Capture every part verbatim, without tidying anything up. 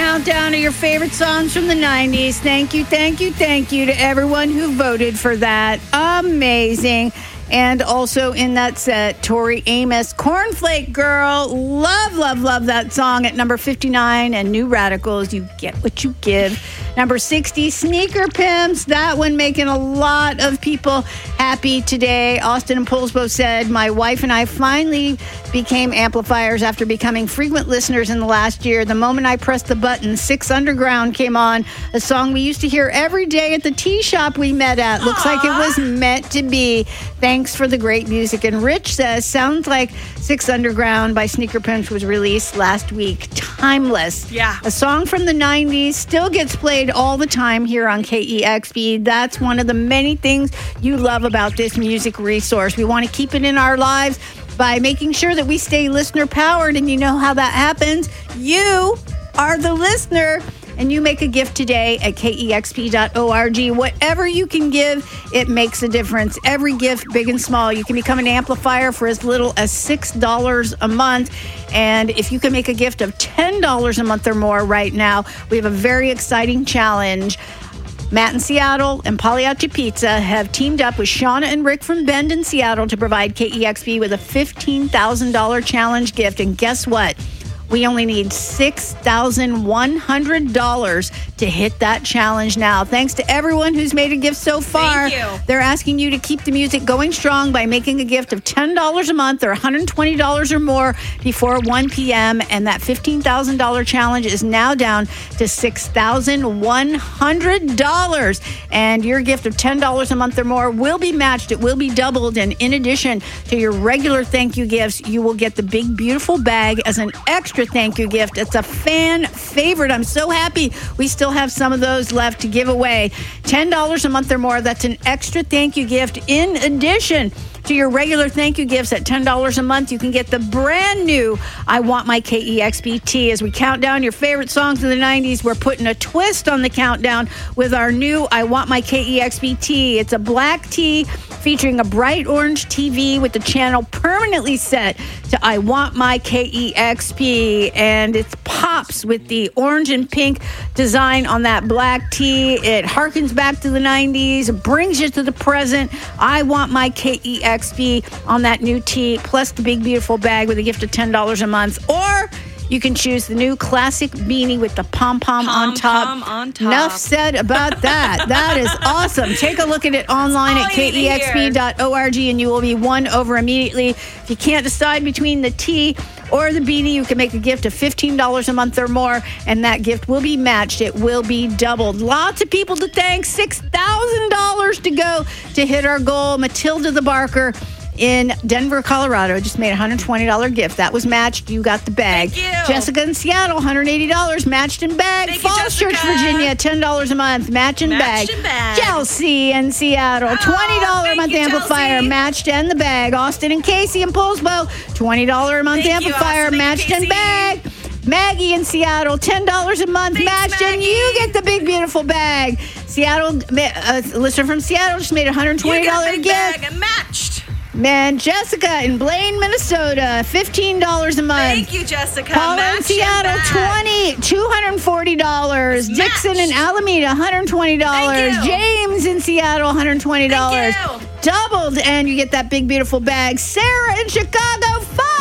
countdown of your favorite songs from the nineties. Thank you, thank you, thank you to everyone who voted for that. Amazing. And also in that set, Tori Amos, Cornflake Girl. Love, love, love that song at number fifty-nine. And New Radicals, You Get What You Give. Number sixty, Sneaker Pimps. That one making a lot of people happy today. Austin and Poulsbo said, my wife and I finally became amplifiers after becoming frequent listeners in the last year. The moment I pressed the button, Six Underground came on, a song we used to hear every day at the tea shop we met at. Looks Aww. Like it was meant to be. Thanks for the great music. And Rich says, sounds like Six Underground by Sneaker Pimps was released last week. Timeless. Yeah. A song from the nineties, still gets played all the time here on K E X P. That's one of the many things you love about this music resource. We want to keep it in our lives by making sure that we stay listener powered. And you know how that happens. You are the listener. And you make a gift today at K E X P dot org. Whatever you can give, it makes a difference. Every gift, big and small. You can become an amplifier for as little as six dollars a month. And if you can make a gift of ten dollars a month or more right now, we have a very exciting challenge. Matt in Seattle and Pagliacci Pizza have teamed up with Shauna and Rick from Bend in Seattle to provide K E X P with a fifteen thousand dollars challenge gift. And guess what? We only need six thousand one hundred dollars to hit that challenge now. Thanks to everyone who's made a gift so far. Thank you. They're asking you to keep the music going strong by making a gift of ten dollars a month or one hundred twenty dollars or more before one p.m. And that fifteen thousand dollars challenge is now down to six thousand one hundred dollars. And your gift of ten dollars a month or more will be matched. It will be doubled. And in addition to your regular thank you gifts, you will get the big, beautiful bag as an extra thank you gift. It's a fan favorite. I'm so happy we still have some of those left to give away. ten dollars a month or more. That's an extra thank you gift. In addition to your regular thank you gifts at ten dollars a month, you can get the brand new I Want My K E X P tee. As we count down your favorite songs of the nineties, we're putting a twist on the countdown with our new I Want My K E X P tee. It's a black tee featuring a bright orange T V with the channel permanently set to I Want My K E X P. And it pops with the orange and pink design on that black tee. It harkens back to the nineties, brings you to the present. I Want My K E X P on that new tee, plus the big, beautiful bag with a gift of ten dollars a month. Or you can choose the new classic beanie with the pom-pom on top. Pom-pom on top. Enough said about that. That is awesome. Take a look at it online at K E X P dot org and you will be won over immediately. If you can't decide between the tee or the beanie, you can make a gift of fifteen dollars a month or more, and that gift will be matched. It will be doubled. Lots of people to thank. six thousand dollars to go to hit our goal. Matilda the Barker in Denver, Colorado just made a one hundred twenty dollars gift. That was matched. You got the bag. Thank you. Jessica in Seattle, one hundred eighty dollars matched in bag. Thank you, Falls Church, Jessica. Virginia, ten dollars a month match in Matched bag. in bag. Chelsea in Seattle, Oh, twenty dollars a thank month you, amplifier Chelsea. matched in the bag. Austin and Casey in Poulsbo, twenty dollars a month Thank you, amplifier Austin and matched in Casey. bag. Maggie in Seattle, ten dollars a month Thanks, matched, and Maggie. you get the big, beautiful bag. Seattle, uh, a listener from Seattle just made a one hundred twenty dollars You get a big gift. bag and matched. Man, Jessica in Blaine, Minnesota, fifteen dollars a month. Thank you, Jessica. Paula in Matched Seattle, and back. twenty, two hundred forty dollars. It's Dixon in matched. Alameda, one hundred twenty dollars. Thank you. James in Seattle, one hundred twenty dollars. Thank you. Doubled, and you get that big, beautiful bag. Sarah in Chicago,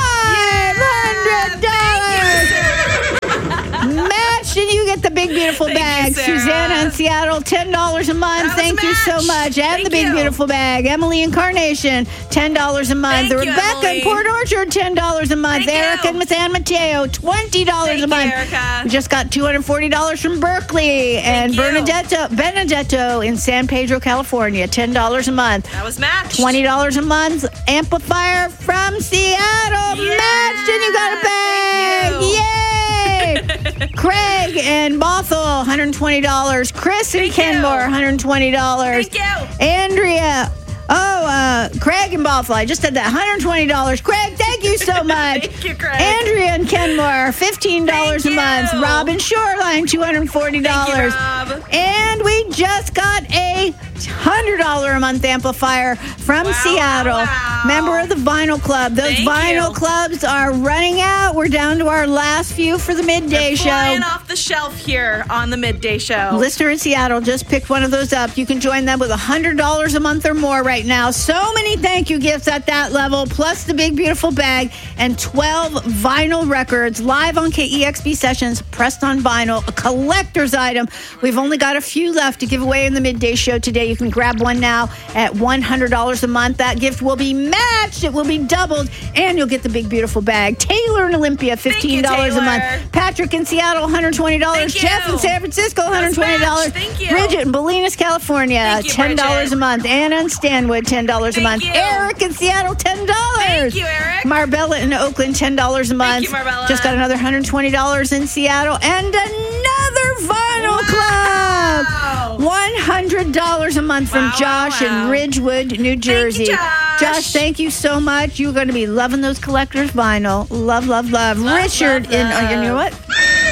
five hundred dollars. Matched, and you get the big, beautiful Thank you, bag. Sarah. Susanna in Seattle, ten dollars a month. That was Thank you so matched. much. And Thank the big, you. beautiful bag. Emily in Carnation, ten dollars a month. Thank you, Rebecca Emily. in Port Orchard, ten dollars a month. Thank Erica you. in San Mateo, twenty dollars Thank a you, month. Erica. We just got two hundred forty dollars from Berkeley. And you. Benedetto, Benedetto in San Pedro, California, ten dollars a month. That was matched. twenty dollars a month. Amplifier from Seattle. Yeah. Matched, and you got a bag. Thank you. Yay! Craig and Bothell, one hundred twenty dollars. Chris and Thank you. Kenmore, one hundred twenty dollars. Thank you. Andrea. Oh, uh, Craig and Bothell. I just said that. one hundred twenty dollars. Craig, thank you so much. Thank you, Craig. Andrea and Kenmore, fifteen dollars Thank a month. you. Robin Shoreline, two hundred forty dollars. Thank you, Rob. And we just got a one hundred dollars a month amplifier from wow, Seattle. Wow. Member of the Vinyl Club. Those Thank Vinyl you. Clubs are running out. We're down to our last few for the midday They're show. flying off the shelf here on the midday show. Listener in Seattle just picked one of those up. You can join them with one hundred dollars a month or more right now. So many thank you gifts at that level, plus the big, beautiful bag and twelve vinyl records live on K E X P Sessions, pressed on vinyl, a collector's item. We've only got a few left to give away in the midday show today. You can grab one now at one hundred dollars a month. That gift will be matched. It will be doubled, and you'll get the big, beautiful bag. Taylor in Olympia, fifteen dollars you, a month. Patrick in Seattle, one hundred twenty dollars. Thank you. Jeff in San Francisco, one hundred twenty dollars. Thank you. Bridget in Bolinas, California, Thank you, ten dollars Bridget. a month. Anna in Stanwood, ten dollars a month. Thank you. Eric in Seattle, ten dollars. Thank you, Eric. Marbella in Oakland, ten dollars a month. you, Marbella. Just got another one hundred twenty dollars in Seattle and another Vinyl Club. Wow. one hundred dollars a month from Wow, Josh wow. in Ridgewood, New Jersey. Thank you, Josh. Josh, thank you so much. You're going to be loving those collectors vinyl. Love, love, love. Love, Richard love, in, love. oh, you know what?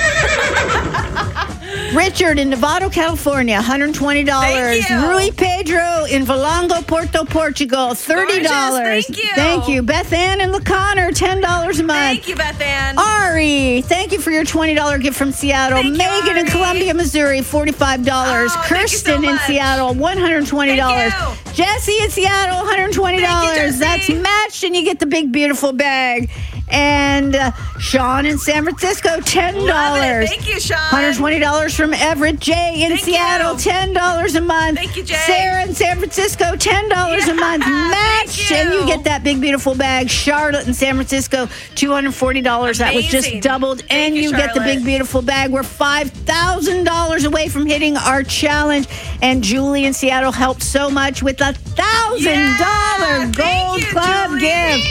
Richard in Novato, California, one hundred twenty dollars. Thank you. Rui Pedro in Valongo, Porto, Portugal, thirty dollars. Gorgeous, thank you. Thank you. Beth Ann in LaConner, ten dollars a month. Thank you, Beth Ann. Ari, thank you for your twenty dollars gift from Seattle. Thank you, Megan in Ari. Columbia, Missouri, forty-five dollars. Oh, thank you so Kirsten in much. Seattle, one hundred twenty dollars. Thank Jesse in Seattle, one hundred twenty dollars. Thank you, That's Jesse. matched, and you get the big, beautiful bag. And uh, Sean in San Francisco, ten dollars. Love it. Thank you, Sean. one hundred twenty dollars from Everett. Jay in Thank Seattle, you. ten dollars a month. Thank you, Jay. Sarah in San Francisco, ten dollars a Yeah, month. thank Matched, you. and you get that big, beautiful bag. Charlotte in San Francisco, two hundred forty dollars. That was just Amazing. doubled. Thank and you, you get the Charlotte. big, beautiful bag. We're five thousand dollars away from hitting our challenge. And Julie in Seattle helped so much with a one thousand dollars Yeah, thank Gold you, Club Julie. gift.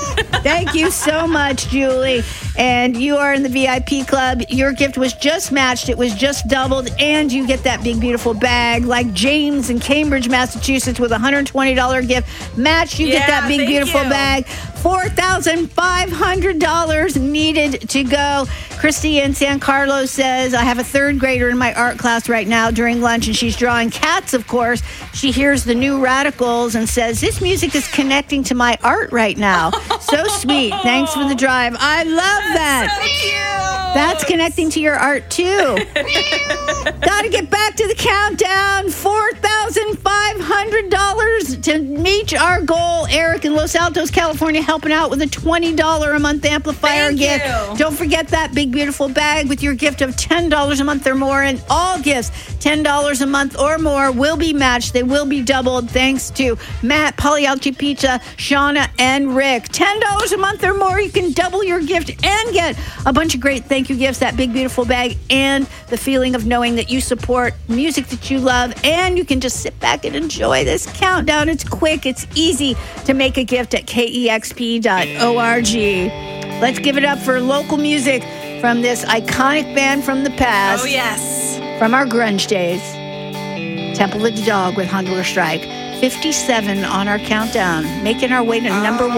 Thank you so much, Julie. And you are in the V I P club. Your gift was just matched. It was just doubled. And you get that big, beautiful bag. Like James in Cambridge, Massachusetts with a one hundred twenty dollars gift. Matched, you get Yeah, that big, thank beautiful you. bag. four thousand five hundred dollars needed to go. Christy in San Carlos says, I have a third grader in my art class right now during lunch, and she's drawing cats, of course. She hears the New Radicals and says, this music is connecting to my art right now. So sweet. Thanks for the drive. I love that. So cute. That's connecting to your art, too. Got to get back to the countdown. four thousand five hundred dollars to meet our goal. Eric in Los Altos, California, helping out with a twenty dollars a month amplifier Thank gift. you. Don't forget that big, beautiful bag with your gift of ten dollars a month or more. And all gifts, ten dollars a month or more, will be matched. They will be doubled thanks to Matt, Pagliacci Pizza, Shauna, and Rick. ten dollars a month or more, you can double your gift and get a bunch of great thank you gifts, that big, beautiful bag, and the feeling of knowing that you support music that you love. And you can just sit back and enjoy this countdown. It's quick. It's easy to make a gift at K E X P dot org. Let's give it up for local music from this iconic band from the past, Oh, yes. from our grunge days. Temple of the Dog with Hunger Strike. fifty-seven on our countdown, making our way to number one.